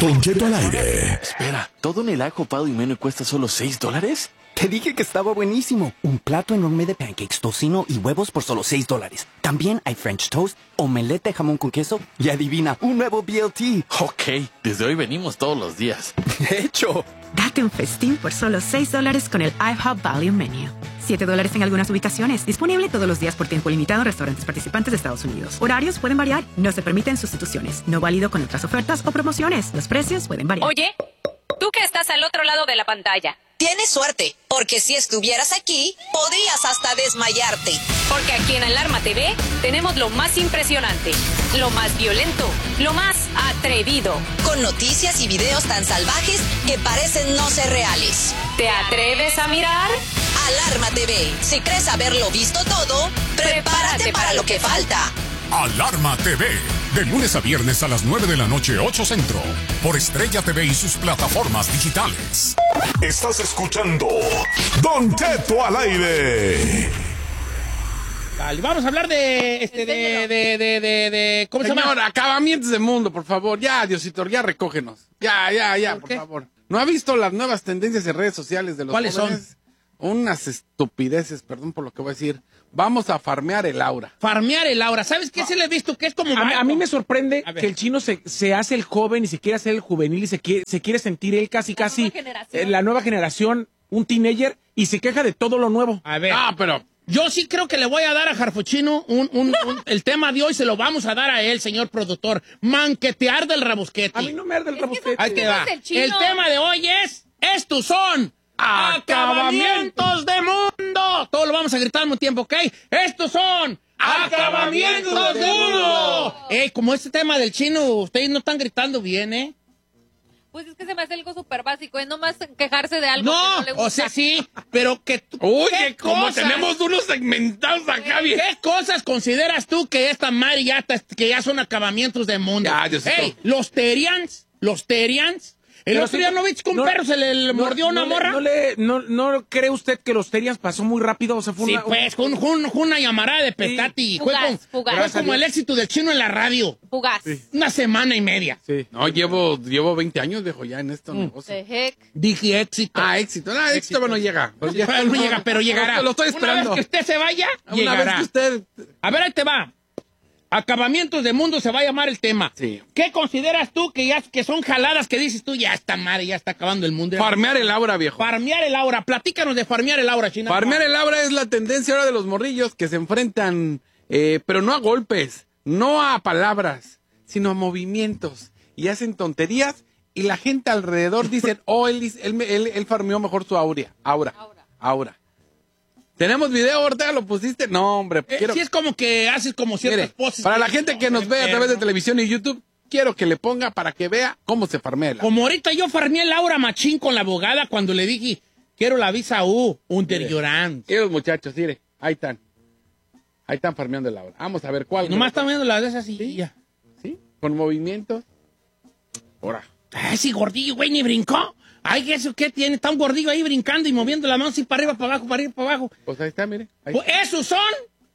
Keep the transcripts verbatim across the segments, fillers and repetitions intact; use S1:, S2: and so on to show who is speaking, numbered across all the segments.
S1: Don Cheto al aire.
S2: Espera, ¿todo en el ajo Pado y Meno cuesta solo seis dólares?
S3: Te dije que estaba buenísimo. Un plato enorme de pancakes, tocino y huevos por solo seis dólares. También hay French toast, omelette de jamón con queso y adivina, un nuevo B L T.
S2: Ok, desde hoy venimos todos los días.
S3: De hecho.
S4: Date un festín por solo seis dólares con el IHOP Value Menu. siete dólares en algunas ubicaciones. Disponible todos los días por tiempo limitado en restaurantes participantes de Estados Unidos. Horarios pueden variar. No se permiten sustituciones. No válido con otras ofertas o promociones. Los precios pueden variar.
S5: Oye, tú que estás al otro lado de la pantalla.
S6: Tienes suerte, porque si estuvieras aquí, podrías hasta desmayarte.
S5: Porque aquí en Alarma T V tenemos lo más impresionante, lo más violento, lo más atrevido.
S6: Con noticias y videos tan salvajes que parecen no ser reales.
S5: ¿Te atreves a mirar?
S6: Alarma T V. Si crees haberlo visto todo, prepárate, prepárate para, para lo que falta.
S1: Alarma T V. De lunes a viernes a las nueve de la noche, ocho Centro. Por Estrella T V y sus plataformas digitales. Estás escuchando Don Cheto al aire.
S7: Vale, vamos a hablar de, este, de, de, de, de, de, ¿cómo
S8: Señor,
S7: se llama?
S8: acabamientos de mundo, por favor. Ya, Diosito, ya recógenos. Ya, ya, ya,
S7: ¿Por
S8: por,
S7: qué?
S8: favor. ¿No ha visto las nuevas tendencias en redes sociales de los
S7: ¿Cuáles
S8: jóvenes? son? Unas estupideces, perdón por lo que voy a decir. Vamos a farmear el aura.
S7: Farmear el aura. ¿Sabes qué? Se le he visto que es como...
S9: A, a mí me sorprende
S7: A ver.
S9: que el chino se, se hace el joven y se quiere hacer el juvenil y se quiere, se quiere sentir él casi,
S5: La
S9: casi...
S5: nueva generación.
S9: eh, la nueva generación, un teenager, y se queja de todo lo nuevo.
S7: A ver.
S8: Ah, pero...
S7: Yo sí creo que le voy a dar a Harfuchino un, un, un- el tema de hoy, se lo vamos a dar a él, señor productor. Manquetear del rabosquete.
S9: A mí no me arde el
S5: Es que
S9: rabosquete.
S7: Ahí te va.
S5: Es el chino.
S7: El tema de hoy es, estos son acabamientos de mundo. Todo lo vamos a gritar al mismo tiempo, ¿ok? Estos son acabamientos de mundo. Ey, como este tema del chino, ustedes no están gritando bien, ¿eh?
S5: Pues es que se me hace algo súper básico, es nomás quejarse de algo
S7: No,
S5: que no le gusta.
S7: o sea, sí, pero que... tú-
S8: Oye,
S7: ¿qué
S8: como
S7: cosas-
S8: tenemos unos segmentados acá, bien.
S7: ¿Qué cosas consideras tú que esta madre ya, está- que ya son acabamientos de mundo?
S8: Ya, Diosito.
S7: Ey, los Terians, los Terians. El
S9: Pero
S7: otro
S9: sí,
S7: día no viste que un
S9: no-
S7: perro se le, le
S9: No-
S7: mordió una
S9: no le-
S7: morra.
S9: No, le, no, ¿No cree usted que los Terians pasó muy rápido? O sea, fue
S7: Sí,
S9: una,
S7: pues, fue, un- fue un- fue una llamada de Petati. Fue,
S5: Fugaz,
S7: con-
S5: fugaz.
S7: fue
S9: Gracias a
S7: como
S9: Dios.
S7: el éxito del chino en la radio.
S5: Fugaz.
S7: Una semana y media.
S9: Sí.
S8: No, llevo, llevo veinte años, viejo, ya en esto negocio.
S5: The heck.
S7: Dije éxito.
S8: Ah, éxito. No, éxito todavía no llega. Pues ya-
S7: Pero no llega, pero llegará.
S8: Lo estoy esperando.
S7: Una vez que usted se vaya,
S8: Una
S7: llegará.
S8: vez que usted...
S7: A ver, ahí te va. Acabamientos de mundo se va a llamar el tema.
S8: Sí.
S7: ¿Qué consideras tú que ya que son jaladas que dices tú, ya está madre, ya está acabando el mundo?
S8: Farmear el aura, viejo.
S7: Farmear el aura. Platícanos de farmear el aura, China.
S8: Farmear el aura es la tendencia ahora de los morrillos que se enfrentan, eh, pero no a golpes, no a palabras, sino a movimientos. Y hacen tonterías y la gente alrededor dice, oh, él, dice- él, me- él, él farmeó mejor su aurea, aura,
S5: Aura.
S8: aura. ¿Tenemos video, Ortega? ¿Lo pusiste? No, hombre.
S7: Eh,
S8: quiero...
S7: sí es como que haces como ciertas
S8: Mire,
S7: poses.
S8: para la gente que nos ve a través de
S7: televisión.
S8: televisión y YouTube, quiero que le ponga para que vea cómo se farmea el aura.
S7: Como ahorita yo farmeé el aura machín con la abogada cuando le dije, quiero la visa U, Unter llorando.
S8: Y los muchachos, mire, ahí están. Ahí están farmeando el aura. Vamos a ver cuál.
S7: Nomás están viendo las de esas y
S8: Sí.
S7: ya.
S8: ¿Sí? Con movimientos. Ahora.
S7: Ay, ese gordillo, güey, ni brincó. Ay, ¿eso qué tiene? Está un gordillo ahí brincando y moviendo la mano así para arriba, para abajo, para arriba, para abajo.
S8: Pues ahí está, mire. Ahí
S7: Pues esos son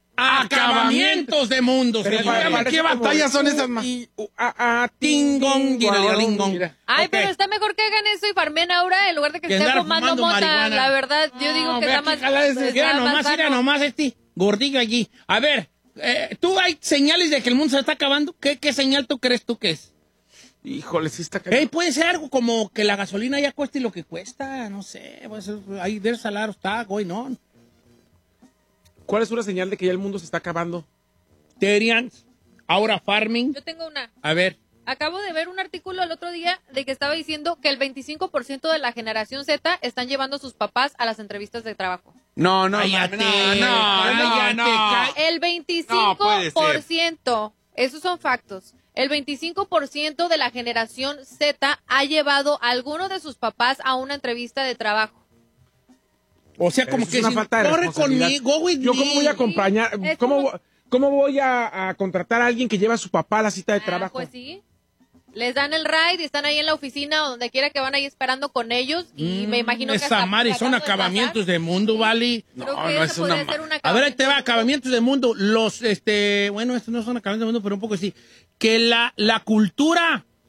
S7: acabamientos de mundo,
S9: Pero
S7: señor.
S9: para-
S8: ¿qué
S9: parece
S8: batallas
S9: como-
S8: son esas, ma?
S9: y- u- a- a-
S7: Tingong, guiralingong.
S8: Mira.
S5: Ay,
S7: Ok.
S5: pero está mejor que hagan eso y farmen ahora en lugar de que,
S7: Que
S5: estén
S7: andar
S5: fumando,
S7: fumando
S5: mota.
S7: marihuana.
S5: La verdad, yo digo
S7: No,
S5: que
S7: ve
S5: está
S7: aquí,
S5: más...
S7: jala ese,
S5: está
S7: mira
S5: más
S7: nomás, mira
S5: sano.
S7: nomás este gordillo allí. A ver, eh, ¿tú hay señales de que el mundo se está acabando? ¿Qué, qué señal tú crees tú que es?
S9: Híjole, sí está
S7: Ey,
S9: cayendo.
S7: puede ser algo como que la gasolina ya cueste lo que cuesta, no sé. Puede ser, ahí del salario está, güey, no.
S9: ¿Cuál es una señal de que ya el mundo se está acabando?
S7: Terians, ahora farming.
S5: Yo tengo una.
S7: A ver,
S5: Acabo de ver un artículo el otro día de que estaba diciendo que el veinticinco por ciento de la generación Z están llevando a sus papás a las entrevistas de trabajo.
S8: No, no,
S7: cállate,
S8: no, no,
S7: cállate,
S8: no,
S7: cá-
S5: El
S8: No
S5: veinticinco
S8: puede
S5: por ciento, esos son factos. El veinticinco por ciento de la generación Z ha llevado a alguno de sus papás a una entrevista de trabajo.
S7: O sea, como
S9: Eso
S7: que
S9: es una
S7: si
S9: falta de
S7: corre
S9: responsabilidad.
S7: conmigo, go with
S9: Yo
S7: me.
S9: cómo voy a acompañar,
S5: Es
S9: cómo,
S5: como-
S9: vo- cómo voy a, a contratar a alguien que lleva a su papá a la cita de
S5: Ah,
S9: trabajo.
S5: pues sí. Les dan el ride y están ahí en la oficina o donde quiera que van ahí esperando con ellos y me imagino que
S7: Esa
S5: hasta
S7: madre son
S5: tratando de
S7: acabamientos
S5: pasar.
S7: de mundo, ¿vale?
S5: Creo
S8: No,
S5: que
S8: no
S5: ese
S8: es una
S5: podría ser
S8: ma-
S5: un
S7: A ver, ahí te va,
S5: acabamiento.
S7: acabamientos de mundo. Los, este, bueno, estos no son acabamientos de mundo, pero un poco sí. Que la, la cultura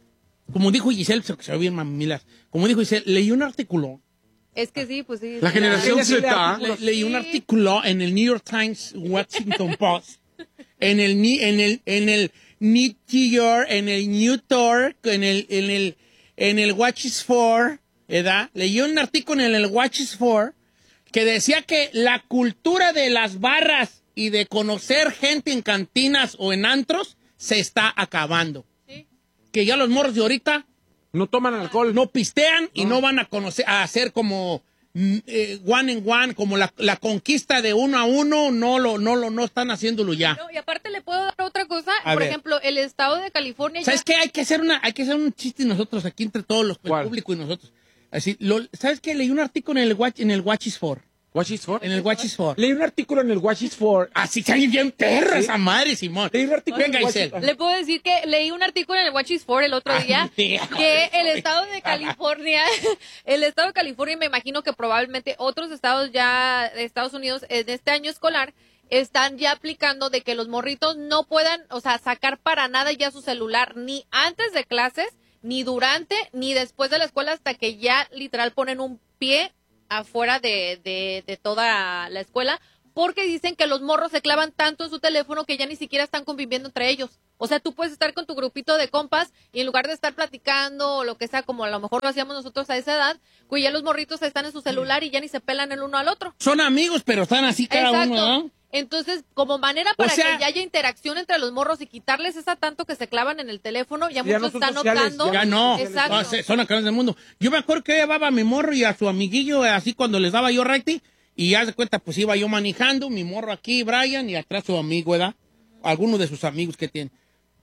S7: como dijo Giselle, se, se ve bien mamilas, como dijo Giselle, leí un artículo.
S5: Es que sí, pues sí.
S8: La generación Z.
S7: Le, leí un artículo en el New York Times, Washington Post, en el, ni- en el, en el New York, en el New York, en el, en el, en el Watches for, ¿verdad? Leí un artículo en el Watches for que decía que la cultura de las barras y de conocer gente en cantinas o en antros se está acabando.
S5: Sí.
S7: Que ya los morros de ahorita
S9: No toman alcohol.
S7: no pistean y no van a conocer, a hacer como mm, eh, one en one, como la, la conquista de uno a uno, no lo, no lo, no están haciéndolo ya.
S5: No, y aparte le puedo dar otra cosa.
S7: A
S5: Por
S7: ver.
S5: ejemplo, el estado de California.
S7: ¿Sabes
S5: ya-
S7: qué? Hay que hacer una, hay que hacer un chiste nosotros aquí entre todos los, el
S9: ¿Cuál?
S7: público y nosotros. Así, lo- ¿sabes qué? Leí un artículo en el Watch, en el Watches for,
S9: Watch is for.
S7: en el Watches for.
S9: Leí un artículo en el Watch is for.
S7: Así se bien perra esa madre, Simón.
S9: Leí un artículo
S7: Venga,
S9: en el Watch
S7: Giselle.
S9: is-
S5: Le puedo decir que leí un artículo en el Watches for el otro día
S7: Ay,
S5: que el estado de California, el estado de California, y me imagino que probablemente otros estados ya de Estados Unidos en este año escolar están ya aplicando de que los morritos no puedan, o sea, sacar para nada ya su celular ni antes de clases, ni durante, ni después de la escuela hasta que ya literal ponen un pie afuera de, de, de toda la escuela, porque dicen que los morros se clavan tanto en su teléfono que ya ni siquiera están conviviendo entre ellos. O sea, tú puedes estar con tu grupito de compas y en lugar de estar platicando o lo que sea, como a lo mejor lo hacíamos nosotros a esa edad, pues ya los morritos están en su celular y ya ni se pelan el uno al otro.
S7: Son amigos, pero están así cada
S5: Exacto.
S7: uno, ¿no?
S5: Entonces, como manera para
S7: sea-
S5: que ya haya interacción entre los morros y quitarles esa tanto que se clavan en el teléfono, ya,
S9: Ya no
S5: muchos
S9: son
S5: están
S9: sociales,
S5: notando.
S7: Ya no,
S5: Exacto.
S7: no, se- son acabas del mundo. Yo me acuerdo que llevaba a mi morro y a su amiguillo, eh, así cuando les daba yo righty, y ya de cuenta, pues iba yo manejando, mi morro aquí, Brian, y atrás su amigo, ¿verdad? Alguno de sus amigos que tiene.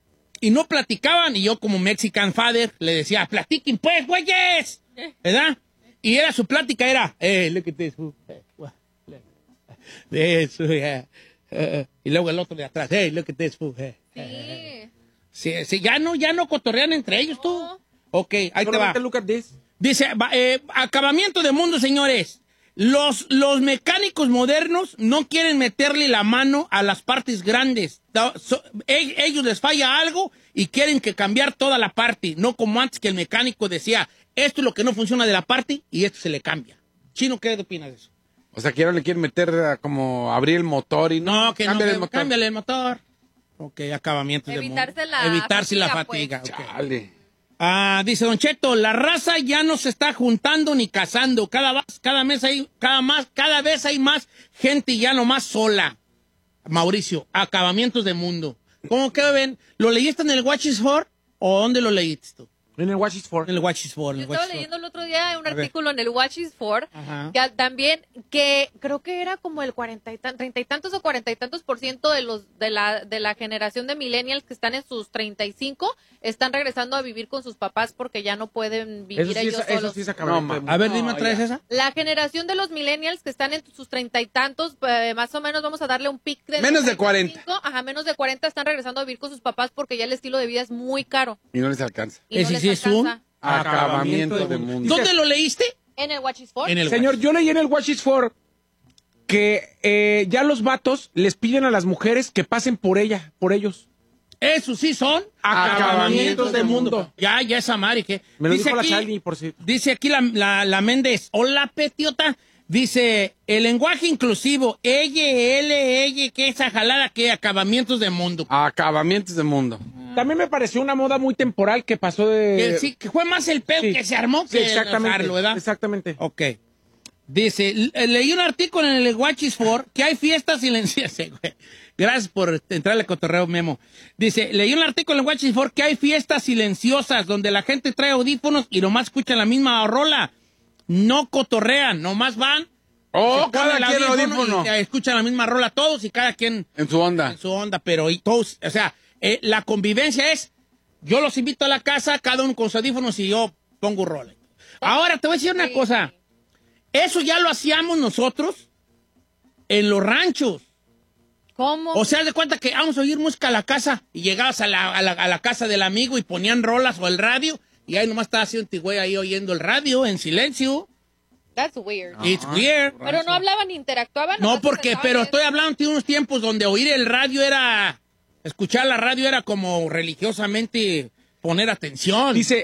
S7: Y no platicaban, y yo como Mexican father le decía, platiquen pues, güeyes, ¿verdad? Y era su plática, era, eh, look at this, uh, eh, what, look, this, uh, yeah, uh, y luego el otro de atrás, hey, look at this, uh, eh, eh,
S5: Sí.
S7: Sí, sí, ya no, ya no cotorrean entre ellos, tú.
S5: No.
S7: Ok, ahí te va.
S9: Solamente look at this.
S7: Dice, va, eh, acabamiento de mundo, señores. Los, los mecánicos modernos no quieren meterle la mano a las partes grandes. Da- so- e- ellos les falla algo y quieren que cambiar toda la parte. No como antes que el mecánico decía, esto es lo que no funciona de la parte y esto se le cambia. Chino, ¿qué opinas de eso?
S8: O sea, que ahora le quieren meter a como abrir el motor y no.
S7: No, que no,
S8: cámbiale
S7: que
S8: el motor.
S7: cámbiale el motor. Ok, acabamiento de mundo.
S5: Evitarse la
S7: Evitarse la
S5: fatiga,
S7: fatiga.
S5: pues.
S7: ok.
S8: Chale.
S7: Ah, dice Don Cheto, la raza ya no se está juntando ni casando. Cada vez, cada mes hay, cada más, cada vez hay más gente ya nomás sola. Mauricio, acabamientos de mundo. ¿Cómo que ven? ¿Lo leíste en el Watches for o dónde lo leíste tú?
S9: En el Watch is for.
S7: En el Watches for. En
S5: Yo
S7: el
S5: estaba
S7: Watches for.
S5: leyendo el otro día un
S7: A ver.
S5: artículo en el Watches for
S7: Ajá.
S5: que también que creo que era como el cuarenta y tan, treinta y tantos o cuarenta y tantos por ciento de los de la de la generación de millennials que están en sus treinta y cinco están regresando a vivir con sus papás porque ya no pueden vivir
S9: Eso sí,
S5: ellos
S9: es, eso
S5: solos.
S9: sí es acabamiento
S8: No,
S9: de mundo.
S7: A ver, dime
S8: No,
S7: otra vez
S8: ya.
S7: esa.
S5: La generación de los millennials que están en sus treinta y tantos, eh, más o menos vamos a darle un pic de
S8: Menos de
S5: treinta y cinco,
S8: cuarenta.
S5: Ajá, menos de cuarenta están regresando a vivir con sus papás porque ya el estilo de vida es muy caro
S8: Y no les alcanza.
S5: y no
S7: Ese
S5: les
S7: sí es un-
S5: alcanza.
S8: Acabamiento de mundo.
S7: ¿Dónde lo leíste?
S5: En el Watches for.
S7: En el
S9: Señor, yo leí en el Watch is for que eh, ya los vatos les piden a las mujeres que pasen por ella, por ellos.
S7: Esos sí son
S9: Acabamientos de mundo.
S7: Ya, ya esa madre que.
S9: Me lo
S7: dice
S9: dijo la
S7: aquí-
S9: Charlie, por si...
S7: Dice aquí la, la, la Méndez, hola petiota, dice, el lenguaje inclusivo, ella, él, ella, que esa jalada, que acabamientos de mundo.
S8: Acabamientos de mundo.
S9: También me pareció una moda muy temporal que pasó de...
S7: Que, sí, que fue más el pedo
S9: Sí.
S7: que se armó
S9: Sí,
S7: que
S9: exactamente.
S7: dejarlo, ¿verdad?
S9: Exactamente.
S7: Ok. Dice, le- leí un artículo en el Watches for que hay fiestas silenciosas, güey. Gracias por entrarle cotorreo, Memo. Dice, leí un artículo en el Watches for que hay fiestas silenciosas donde la gente trae audífonos y nomás escucha la misma rola. No cotorrean, nomás van.
S8: Oh,
S7: se
S8: cada
S7: ponen el
S8: quien
S7: audífono
S8: audífono.
S7: y, eh, escuchan la misma rola todos y cada quien
S8: En su onda.
S7: en su onda, pero y todos, o sea, eh, la convivencia es, yo los invito a la casa, cada uno con sus audífonos y yo pongo rola. Ahora te voy a decir una
S5: Sí.
S7: cosa, eso ya lo hacíamos nosotros en los ranchos.
S5: ¿Cómo?
S7: O sea, haz de cuenta que vamos a oír música a la casa y llegabas a la, a la, a la casa del amigo y ponían rolas o el radio y ahí nomás estaba haciendo un güey ahí oyendo el radio en silencio.
S5: That's weird.
S7: It's weird.
S5: Pero no hablaban, interactuaban.
S7: No,
S5: nomás se
S7: porque,
S5: sentaban
S7: pero
S5: y-
S7: estoy hablando de unos tiempos donde oír el radio era, escuchar la radio era como religiosamente poner atención.
S9: Dice,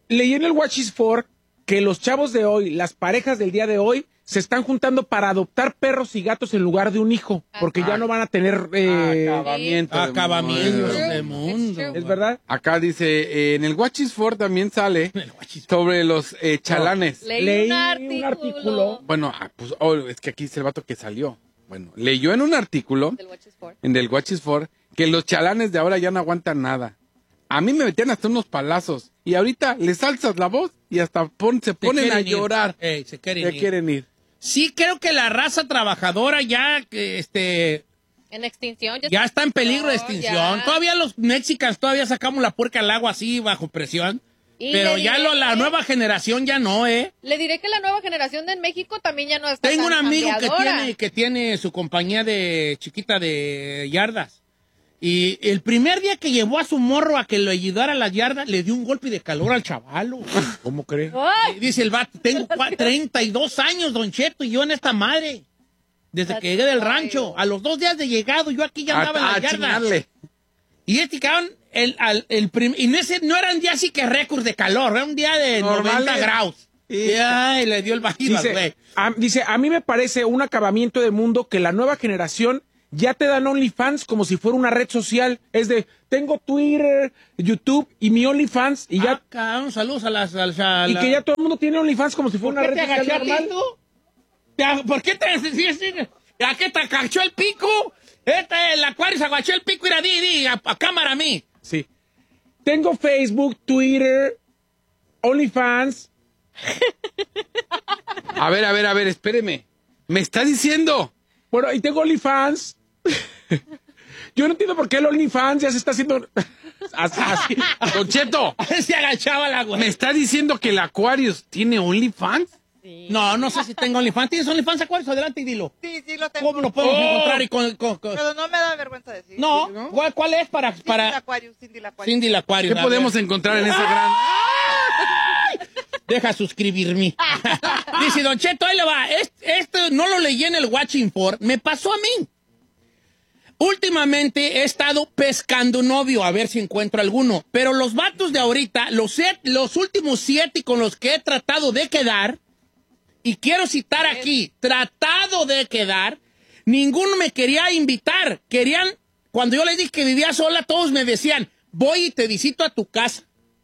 S9: leí en el Watch is For que los chavos de hoy, las parejas del día de hoy, se están juntando para adoptar perros y gatos en lugar de un hijo, porque ya no van a tener eh,
S8: Acabamiento de
S7: Acabamientos
S8: mundo.
S7: de mundo.
S9: ¿Es verdad?
S8: Acá dice, eh, en el Watch is For también sale sobre los eh, chalanes.
S5: Leí,
S9: Leí
S5: un,
S9: un
S5: artículo
S9: artículo.
S8: Bueno, ah, pues oh, es que aquí dice el vato que salió. Bueno, leyó en un artículo,
S5: del Watch is For.
S8: en el Watch is For, que los chalanes de ahora ya no aguantan nada. A mí me metían hasta unos palazos. Y ahorita les alzas la voz y hasta pon- se
S7: Se
S8: ponen a
S7: quieren ir.
S8: llorar.
S7: Ey, se quieren
S8: Ya
S7: ir.
S8: quieren ir.
S7: Sí, creo que la raza trabajadora ya, que, este,
S5: En extinción.
S7: ya está en peligro de extinción.
S5: ya.
S7: Todavía los mexicanos todavía sacamos la puerca al agua así bajo presión.
S5: Y
S7: Pero
S5: le
S7: ya
S5: diré-
S7: lo, la nueva generación ya no, ¿eh?
S5: Le diré que la nueva generación de en México también ya no está
S7: Tengo un
S5: tan
S7: amigo que
S5: cambiadora.
S7: tiene, que tiene su compañía de chiquita de yardas. Y el primer día que llevó a su morro a que lo ayudara a las yardas, le dio un golpe de calor al chavalo.
S9: ¿Cómo cree?
S5: ¡Ay!
S7: Y dice el vato, tengo cua- treinta y dos años, Don Cheto, y yo en esta madre. Desde que llegué del rancho. A los dos días de llegado, yo aquí ya andaba
S8: A-
S7: en
S8: a
S7: las yardas.
S8: chingarle.
S7: Y este cabrón, el, al- el prim- y no, ese, no era un día así que récord de calor, era un día de
S8: Normales.
S7: noventa grados.
S8: Sí.
S7: Y ay, le dio el bajido al güey.
S9: Dice a, dice, a mí me parece un acabamiento de mundo que la nueva generación ya te dan OnlyFans como si fuera una red social. Es de, tengo Twitter, YouTube y mi OnlyFans y ya...
S7: Ah, cabrón, saludos a las... A las- a
S9: y
S7: la-
S9: que ya todo el mundo tiene OnlyFans como si fuera
S7: ¿Por
S9: una
S7: qué
S9: red
S7: te
S9: social
S7: agachaste
S9: normal.
S7: tú? ¿Te ag- ¿Por qué te... sí, sí, ¿A qué te agachó el pico? Este, el acuario se agachó el pico y era di, di, a, a cámara a mí.
S9: Sí. Tengo Facebook, Twitter, OnlyFans.
S8: A ver, a ver, a ver, espéreme. ¿Me está diciendo?
S9: Bueno, y tengo OnlyFans. Yo no entiendo por qué el OnlyFans ya se está haciendo así. así.
S8: Don Cheto,
S7: Se agachaba la güey.
S8: ¿me está diciendo que el Aquarius tiene OnlyFans?
S7: No, no sé si tengo OnlyFans. ¿Tienes OnlyFans, Acuarios? Adelante y dilo.
S10: Sí, sí lo tengo.
S7: ¿Cómo lo podemos
S8: Oh.
S7: encontrar? Y con, con- con-
S10: Pero no me da vergüenza decir.
S7: No, ¿cuál, cuál es para...
S10: Cindy
S7: para...
S10: la Aquarius, Cindy la Aquarius.
S7: Cindy el Acuario.
S8: ¿Qué
S7: a
S8: podemos
S7: ver.
S8: encontrar en ese gran...?
S7: Deja suscribirme. Dice, Don Cheto, ahí le va. Este, este no lo leí en el Watching For. Me pasó a mí. Últimamente he estado pescando novio a ver si encuentro alguno. Pero los vatos de ahorita, los, set- los últimos siete con los que he tratado de quedar, y quiero citar aquí, tratado de quedar, ninguno me quería invitar. Querían, cuando yo les dije que vivía sola, todos me decían, voy y te visito a tu casa.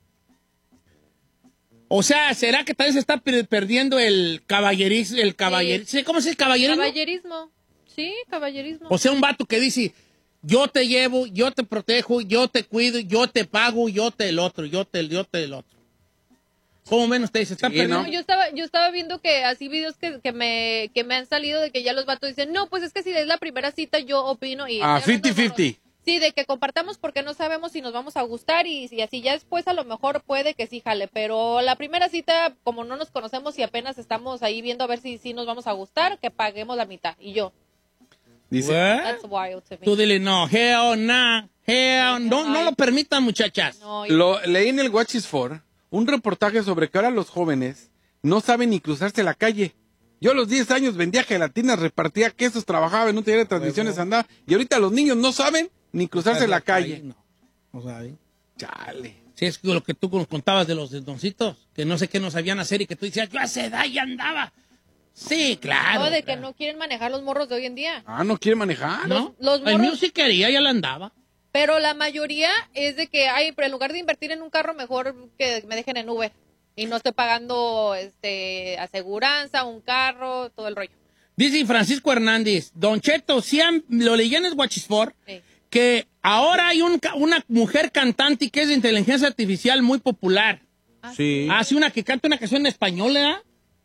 S7: O sea, ¿será que tal vez se está per- perdiendo el caballerismo? El caballer...
S5: Sí.
S7: ¿Cómo se dice caballerismo?
S5: Caballerismo. Sí, caballerismo.
S7: O sea, un vato que dice, yo te llevo, yo te protejo, yo te cuido, yo te pago, yo te el otro, yo te el, yo te el otro. ¿Cómo menos te dice? ¿Está
S8: Sí,
S7: perdiendo?
S8: ¿no?
S5: Yo estaba, yo estaba viendo que así videos que, que me, que me han salido de que ya los vatos dicen, no, pues es que si es la primera cita yo opino y...
S8: Ah,
S5: estoy hablando de
S8: cincuenta cincuenta.
S5: morros. Sí, de que compartamos porque no sabemos si nos vamos a gustar y, y así ya después a lo mejor puede que sí jale, pero la primera cita como no nos conocemos y apenas estamos ahí viendo a ver si, si nos vamos a gustar, que paguemos la mitad. Y yo,
S8: Dice,
S7: ¿What?
S5: that's wild to me.
S7: Tú dile, no, hell, nah, hell, no, no lo permitan, muchachas.
S5: No, y-
S8: lo, leí en el Watch is For un reportaje sobre que ahora los jóvenes no saben ni cruzarse la calle. Yo a los diez años vendía gelatinas, repartía quesos, trabajaba en un taller de transmisiones, andaba. Y ahorita los niños no saben ni cruzarse la calle.
S7: No, no saben.
S8: Chale.
S7: Sí, es lo que tú nos contabas de los doncitos, que no sé qué no sabían hacer y que tú decías, yo a esa edad ya andaba. Sí, claro.
S5: o de que
S7: claro.
S5: no quieren manejar los morros de hoy en día.
S8: Ah, no quiere manejar.
S7: ¿No?
S5: los
S7: El
S5: morros-
S7: mío sí quería, ya la andaba.
S5: Pero la mayoría es de que, ay, pero en lugar de invertir en un carro, mejor que me dejen en Uber. Y no estoy pagando este aseguranza, un carro, todo el rollo.
S7: Dice Francisco Hernández, Don Cheto, sí han- lo leí en el Watch is For,
S5: Sí.
S7: que ahora hay un ca- una mujer cantante que es de inteligencia artificial muy popular.
S9: Sí.
S7: Hace una que canta una canción en español, ¿verdad?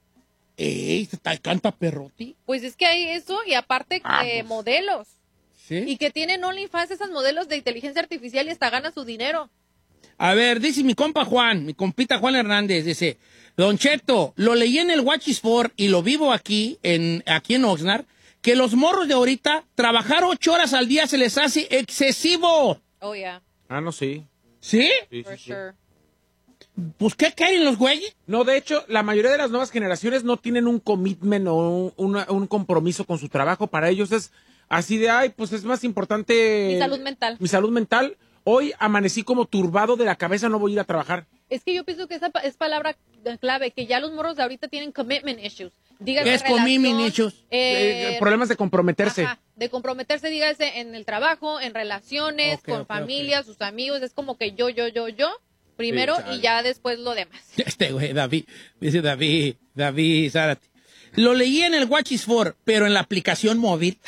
S7: Ey, está- canta perroti.
S5: Pues es que hay eso y aparte
S8: Ah,
S5: eh,
S8: pues.
S5: modelos.
S7: ¿Sí?
S5: Y que tienen OnlyFans esas modelos de inteligencia artificial y hasta ganan su dinero.
S7: A ver, dice mi compa Juan, mi compita Juan Hernández, dice, Don Cheto, lo leí en el Watch is For y lo vivo aquí en, aquí en Oxnard, que los morros de ahorita, trabajar ocho horas al día se les hace excesivo.
S5: Oh, yeah,
S9: Ah, no, sí.
S7: ¿Sí?
S9: Sí,
S5: for
S9: sí, sí.
S5: sure.
S7: Pues, ¿qué quieren los güeyes?
S9: No, de hecho, la mayoría de las nuevas generaciones no tienen un commitment o un, una- un compromiso con su trabajo. Para ellos es así de, ay, pues es más importante...
S5: Mi salud mental.
S9: Mi salud mental. Hoy amanecí como turbado de la cabeza, no voy a ir a trabajar.
S5: Es que yo pienso que esa pa- es palabra clave, que ya los morros de ahorita tienen commitment issues. Dígase
S7: ¿Qué es
S5: relación,
S7: commitment issues?
S5: eh,
S9: Eh, problemas de comprometerse.
S5: Ajá, de comprometerse, dígase, en el trabajo, en relaciones,
S7: Ok,
S5: con
S7: ok,
S5: familia, sus amigos. Es como que yo, yo, yo, yo, primero
S8: Sí, chale.
S5: y ya después lo demás.
S7: Este güey, David, dice David, David Zárate. Lo leí en el Watch is For, pero en la aplicación móvil.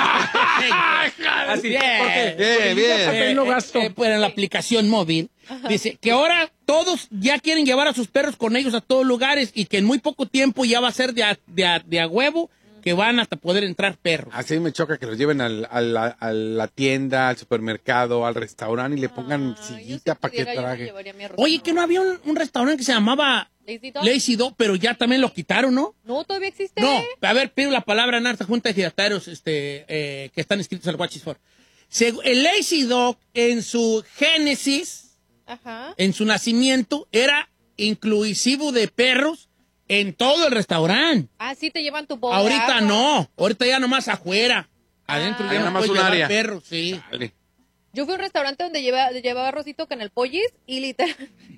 S9: Así,
S7: Bien.
S9: porque,
S8: Bien,
S9: porque
S8: bien.
S9: yo papel no
S7: Eh,
S9: gasto.
S7: eh, pero en la aplicación móvil. Dice que ahora todos ya quieren llevar a sus perros con ellos a todos lugares y que en muy poco tiempo ya va a ser de a, de a- de a huevo que van hasta poder entrar perros.
S8: Así me choca que los lleven al, a, la, a la tienda, al supermercado, al restaurante y le pongan
S5: Ah,
S8: sillita
S5: yo si
S8: para que
S5: pudiera, yo me
S8: trague.
S5: llevaría a mi arroz.
S7: Oye, que no había un, un restaurante que se llamaba
S5: Lazy Dog.
S7: Lazy Dog, pero ya también lo quitaron, ¿no?
S5: No, todavía existe.
S7: No, a ver, pido la palabra en esta junta de ejidatarios este, eh, que están inscritos al Watch is For. Seg- El Lazy Dog, en su génesis,
S5: Ajá.
S7: en su nacimiento, era inclusivo de perros en todo el restaurante.
S5: Ah, sí, te llevan tu bowl de
S7: Ahorita
S5: agua.
S7: no, ahorita ya nomás afuera. Adentro
S5: Ah.
S7: ya
S8: Nada
S7: no
S8: más
S7: puedes
S8: un
S7: llevar
S8: área.
S7: perros, sí.
S8: Dale.
S5: Yo fui a un restaurante donde lleva, llevaba Rosito con el pollis y literal,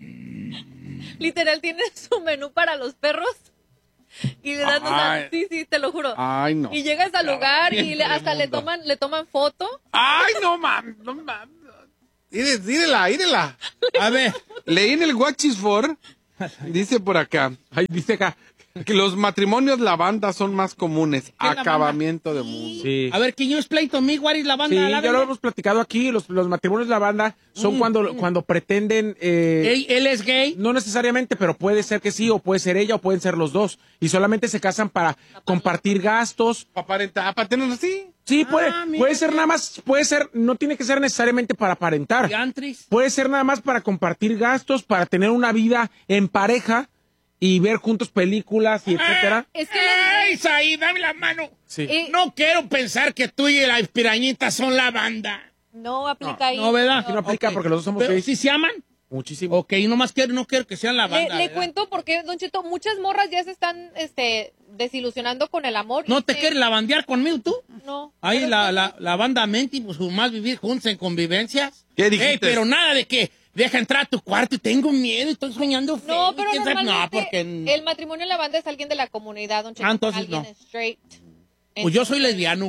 S5: literal tiene su menú para los perros. Y le dan, o sea,
S8: Ay.
S5: sí, sí, te lo juro.
S8: Ay, no.
S5: Y llegas al lugar y le- hasta le
S8: mundo.
S5: toman, le toman foto.
S8: Ay, no mames, no mames. Ire- Írela, írela.
S7: A ver,
S8: Leí en el Watch is For, dice por acá,
S9: Ay, dice acá.
S8: que los matrimonios lavanda son más comunes.
S7: ¿Qué es
S8: Acabamiento de mundo.
S9: Sí.
S7: a ver, can you explain to me what is la
S9: Sí,
S7: banda?
S9: ya lo hemos platicado aquí. Los, los matrimonios de la banda son cuando, cuando pretenden. eh,
S7: Él, él es gay.
S9: No necesariamente, pero puede ser que sí, o puede ser ella, o pueden ser los dos. Y solamente se casan para compartir gastos.
S8: Para aparentar, para tener así.
S9: Sí, puede,
S7: Ah, mira.
S9: puede ser nada más, puede ser, no tiene que ser necesariamente para aparentar.
S7: Gantris.
S9: Puede ser nada más para compartir gastos, para tener una vida en pareja y ver juntos películas y etcétera.
S5: Es que
S7: ¡Ay, Isaí, dame la mano!
S9: Sí.
S5: Eh,
S7: No quiero pensar que tú y la pirañita son la banda.
S5: no aplica ahí.
S7: No, ¿verdad?
S9: Aquí no aplica
S7: Ok.
S9: porque los dos somos
S7: Pero
S9: gays.
S7: ¿sí se aman?
S9: Muchísimo.
S7: Ok, nomás quiero, no quiero que sean la
S5: Le,
S7: banda.
S5: le
S7: ¿verdad?
S5: cuento porque, Don Cheto, muchas morras ya se están este, desilusionando con el amor.
S7: ¿No
S5: y
S7: te
S5: se-
S7: quieres lavandear conmigo tú?
S5: No.
S7: Ahí
S5: Pero
S7: la,
S5: sí.
S7: la, la banda Menti, pues más vivir juntos en convivencias.
S8: ¿Qué dijiste?
S7: Ey, pero nada de que deja entrar a tu cuarto y tengo miedo y estoy soñando feo.
S5: No, pero
S7: ¿Quién sabe?
S5: normalmente
S7: No, porque...
S5: el matrimonio en la banda es alguien de la comunidad, Don Cheto.
S7: Ah, entonces
S5: alguien
S7: no.
S5: straight.
S7: Pues yo soy lesbiano.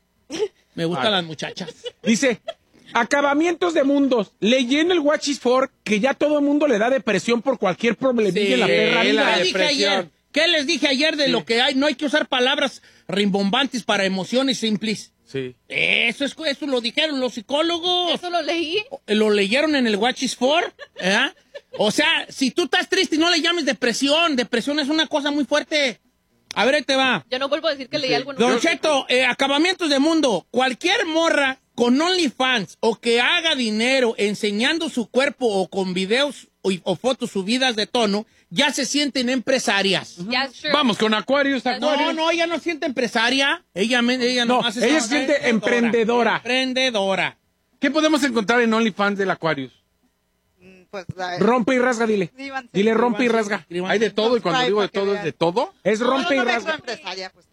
S7: Me gustan
S9: Ay.
S7: las muchachas.
S9: Dice, acabamientos de mundos. Leí en el Watch is For que ya todo el mundo le da depresión por cualquier problemilla
S7: Sí,
S9: en la perra
S8: la
S9: vida.
S7: ¿Qué dije
S8: depresión.
S7: ayer? ¿Qué les dije ayer de lo que hay? No hay que usar palabras rimbombantes para emociones simples.
S9: Sí.
S7: Eso es eso lo dijeron los psicólogos.
S5: Eso lo leí.
S7: Lo leyeron en el Watch is For. ¿Eh? O sea, si tú estás triste, no le llames depresión. Depresión es una cosa muy fuerte. A ver, ahí te va.
S5: Ya no vuelvo a decir que leí algo. en
S7: Don
S5: un-
S7: Cheto, eh, acabamientos de mundo. Cualquier morra con OnlyFans o que haga dinero enseñando su cuerpo o con videos o, o fotos subidas de tono, ya se sienten empresarias.
S5: Ya, sure.
S8: Vamos con Aquarius,
S7: No,
S8: Aquarius.
S7: no, ella no siente empresaria. Ella, me- ella
S9: No,
S7: nomás es
S9: ella se siente emprendedora.
S7: Emprendedora.
S8: ¿Qué podemos encontrar en OnlyFans del Aquarius?
S10: Mm, Pues, a ver,
S9: Rompe y rasga, dile.
S10: escríbanse.
S9: Dile rompe y rasga.
S7: Escriban.
S8: Hay de todo y cuando
S10: Ay,
S8: digo de
S10: para que
S8: todo es
S10: vean.
S8: de todo.
S9: Es
S10: No,
S9: rompe
S10: no,
S9: y
S10: no,
S9: rasga.
S10: empresaria, pues no.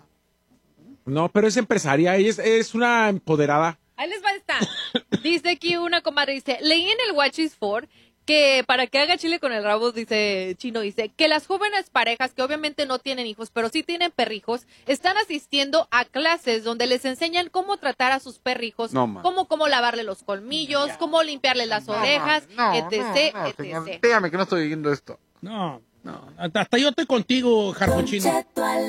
S9: No, pero es empresaria, ella es, es una empoderada.
S5: Ahí les va esta. Dice aquí una comadre, dice, leí en el Watch is For que para que haga chile con el rabo, dice Chino, dice, que las jóvenes parejas que obviamente no tienen hijos, pero sí tienen perrijos, están asistiendo a clases donde les enseñan cómo tratar a sus perrijos,
S8: No, ma.
S5: cómo, cómo lavarle los colmillos, cómo limpiarle las orejas, etc, etcétera.
S8: Dígame que no estoy viendo esto.
S7: No, no. Hasta, hasta yo estoy contigo, Jarcochino.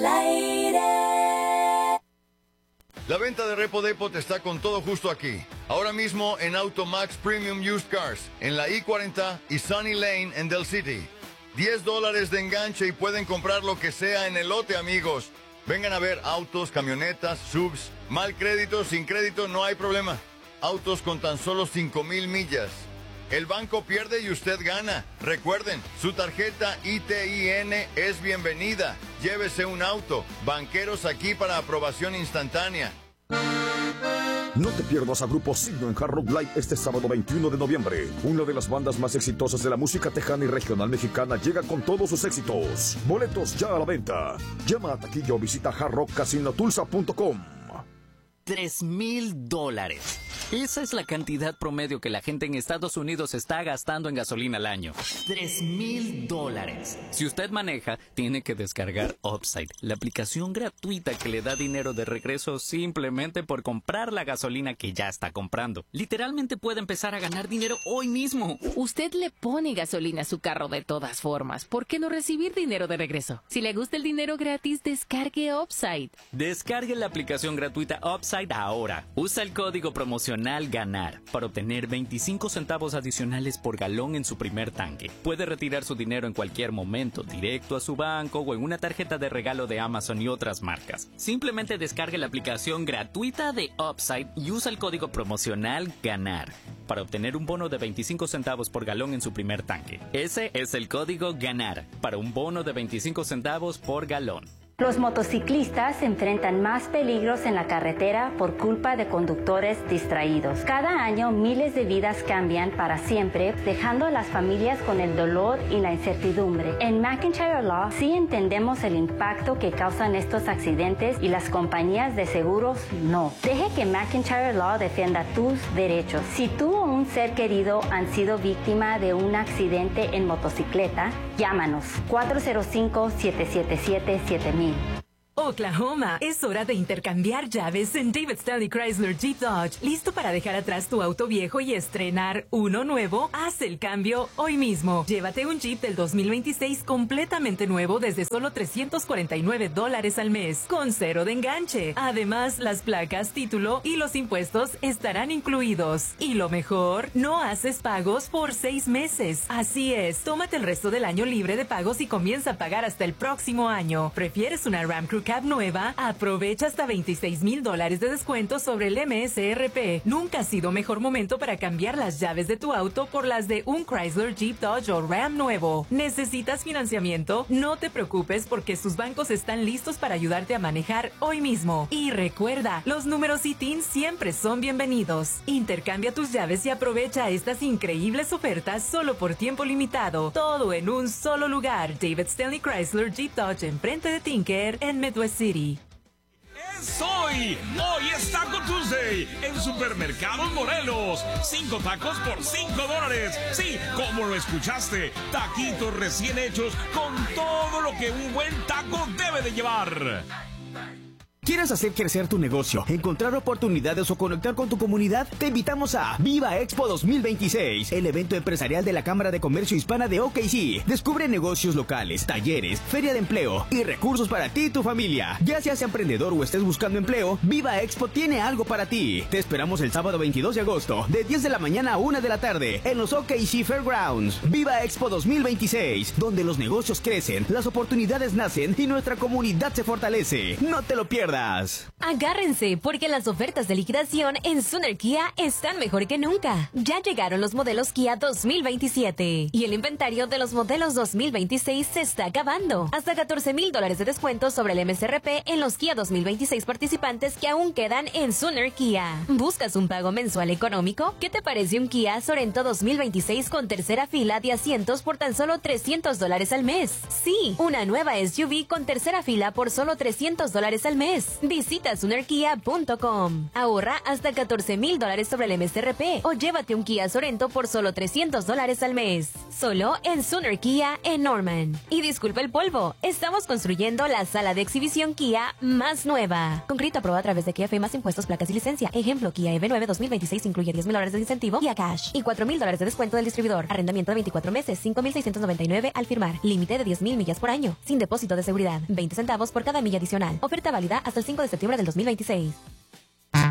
S11: La venta de Repo Depot está con todo justo aquí. Ahora mismo en Automax Premium Used Cars, en la I cuarenta y Sunny Lane en Del City. diez dólares de enganche y pueden comprar lo que sea en el lote, amigos. Vengan a ver autos, camionetas, subs, mal crédito, sin crédito, no hay problema. Autos con tan solo cinco mil millas. El banco pierde y usted gana. Recuerden, su tarjeta I T I N es bienvenida. Llévese un auto. Banqueros aquí para aprobación instantánea.
S1: No te pierdas a Grupo Signo en Hard Rock Live este sábado veintiuno de noviembre. Una de las bandas más exitosas de la música tejana y regional mexicana llega con todos sus éxitos. Boletos ya a la venta. Llama a taquilla o visita hard rock casino tulsa punto com.
S12: Tres mil dólares. Esa es la cantidad promedio que la gente en Estados Unidos está gastando en gasolina al año. Tres mil dólares. Si usted maneja, tiene que descargar Upside, la aplicación gratuita que le da dinero de regreso simplemente por comprar la gasolina que ya está comprando. Literalmente puede empezar a ganar dinero hoy mismo.
S13: Usted le pone gasolina a su carro de todas formas. ¿Por qué no recibir dinero de regreso? Si le gusta el dinero gratis, descargue Upside.
S12: Descargue la aplicación gratuita Upside ahora. Usa el código promocional GANAR para obtener veinticinco centavos adicionales por galón en su primer tanque. Puede retirar su dinero en cualquier momento, directo a su banco o en una tarjeta de regalo de Amazon y otras marcas. Simplemente descargue la aplicación gratuita de Upside y usa el código promocional GANAR para obtener un bono de veinticinco centavos por galón en su primer tanque. Ese es el código GANAR para un bono de veinticinco centavos por galón.
S14: Los motociclistas enfrentan más peligros en la carretera por culpa de conductores distraídos. Cada año miles de vidas cambian para siempre, dejando a las familias con el dolor y la incertidumbre. En McIntyre Law sí entendemos el impacto que causan estos accidentes y las compañías de seguros no. Deje que McIntyre Law defienda tus derechos. Si tú o un ser querido han sido víctima de un accidente en motocicleta, llámanos cuatro cero cinco, siete siete siete, siete mil.
S15: Oklahoma, es hora de intercambiar llaves en David Stanley Chrysler Jeep Dodge. ¿Listo para dejar atrás tu auto viejo y estrenar uno nuevo? Haz el cambio hoy mismo. Llévate un Jeep del dos mil veintiséis completamente nuevo desde solo trescientos cuarenta y nueve dólares al mes, con cero de enganche. Además, las placas, título y los impuestos estarán incluidos. Y lo mejor, no haces pagos por seis meses. Así es, tómate el resto del año libre de pagos y comienza a pagar hasta el próximo año. ¿Prefieres una Ram Crew Cab nueva? Aprovecha hasta veintiséis mil dólares de descuento sobre el M S R P. Nunca ha sido mejor momento para cambiar las llaves de tu auto por las de un Chrysler, Jeep, Dodge o Ram nuevo. ¿Necesitas financiamiento? No te preocupes porque sus bancos están listos para ayudarte a manejar hoy mismo. Y recuerda, los números I T I N siempre son bienvenidos. Intercambia tus llaves y aprovecha estas increíbles ofertas solo por tiempo limitado. Todo en un solo lugar. David Stanley Chrysler, Jeep, Dodge, enfrente de Tinker en Midwest City.
S16: Es hoy. Hoy es Taco Tuesday en Supermercados Morelos. Cinco tacos por cinco dólares. Sí, como lo escuchaste. Taquitos recién hechos con todo lo que un buen taco debe de llevar.
S17: ¿Quieres hacer crecer tu negocio, encontrar oportunidades o conectar con tu comunidad? Te invitamos a Viva Expo dos mil veintiséis, el evento empresarial de la Cámara de Comercio Hispana de O K C. Descubre negocios locales, talleres, feria de empleo y recursos para ti y tu familia. Ya seas emprendedor o estés buscando empleo, Viva Expo tiene algo para ti. Te esperamos el sábado veintidós de agosto, de diez de la mañana a una de la tarde, en los O K C Fairgrounds. Viva Expo dos mil veintiséis, donde los negocios crecen, las oportunidades nacen y nuestra comunidad se fortalece. No te lo pierdas.
S18: Agárrense, porque las ofertas de liquidación en Sooner Kia están mejor que nunca. Ya llegaron los modelos Kia dos mil veintisiete y el inventario de los modelos dos mil veintiséis se está acabando. Hasta catorce mil dólares de descuento sobre el M S R P en los Kia dos mil veintiséis participantes que aún quedan en Sooner Kia. ¿Buscas un pago mensual económico? ¿Qué te parece un Kia Sorento dos mil veintiséis con tercera fila de asientos por tan solo trescientos dólares al mes? Sí, una nueva S U V con tercera fila por solo trescientos dólares al mes. Visita Sooner Kia punto com. Ahorra hasta catorce mil dólares sobre el M S R P o llévate un Kia Sorento por solo trescientos dólares al mes. Solo en Sooner Kia en Norman. Y disculpa el polvo, estamos construyendo la sala de exhibición Kia más nueva. Con crédito aprobado a través de Kia F más impuestos, placas y licencia. Ejemplo, Kia E V nueve dos mil veintiséis incluye diez mil dólares de incentivo y a cash y cuatro mil dólares de descuento del distribuidor. Arrendamiento de veinticuatro meses, cinco mil seiscientos noventa y nueve al firmar. Límite de diez mil millas por año, sin depósito de seguridad. veinte centavos por cada milla adicional. Oferta válida hasta el cinco de septiembre del dos mil veintiséis.